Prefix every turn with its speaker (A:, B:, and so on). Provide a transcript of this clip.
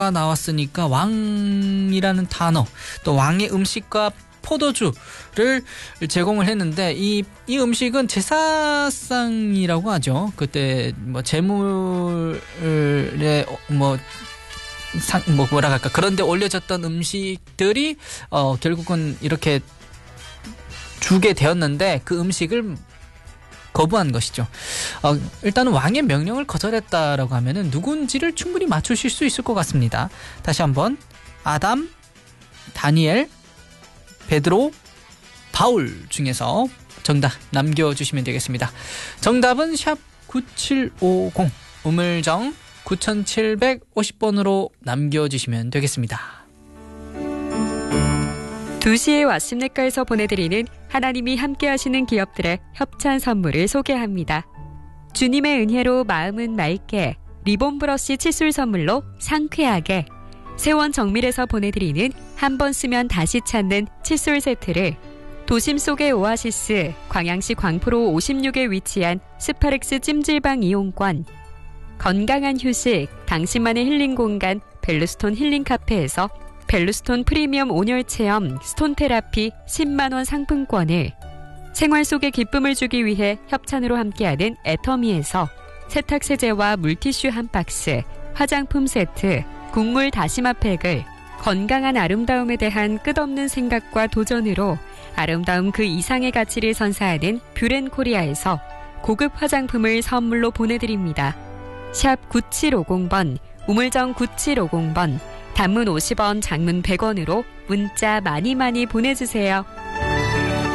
A: 나왔으니까 왕이라는 단어, 또 왕의 음식과 포도주를 제공을 했는데 이 음식은 제사상이라고 하죠. 그때 뭐 제물에 뭐라 할까, 그런데 올려졌던 음식들이 결국은 이렇게 주게 되었는데 그 음식을 거부한 것이죠. 일단은 왕의 명령을 거절했다라고 하면은 누군지를 충분히 맞추실 수 있을 것 같습니다. 다시 한번 아담, 다니엘, 베드로, 바울 중에서 정답 남겨주시면 되겠습니다. 정답은 샵 9750, 우물정 9750번으로 남겨주시면 되겠습니다.
B: 2시에 왓십네카에서 보내드리는 하나님이 함께하시는 기업들의 협찬 선물을 소개합니다. 주님의 은혜로 마음은 맑게, 리본 브러쉬 칫솔 선물로 상쾌하게, 세원 정밀에서 보내드리는 한 번 쓰면 다시 찾는 칫솔 세트를, 도심 속의 오아시스 광양시 광포로 56에 위치한 스파렉스 찜질방 이용권, 건강한 휴식 당신만의 힐링 공간 벨루스톤 힐링 카페에서 벨루스톤 프리미엄 온열 체험 스톤 테라피 10만원 상품권을, 생활 속에 기쁨을 주기 위해 협찬으로 함께하는 애터미에서 세탁세제와 물티슈 한 박스, 화장품 세트, 국물 다시마 팩을, 건강한 아름다움에 대한 끝없는 생각과 도전으로 아름다움 그 이상의 가치를 선사하는 뷰렌코리아에서 고급 화장품을 선물로 보내드립니다. 샵 9750번, 우물정 9750번, 단문 50원, 장문 100원으로 문자 많이 보내주세요.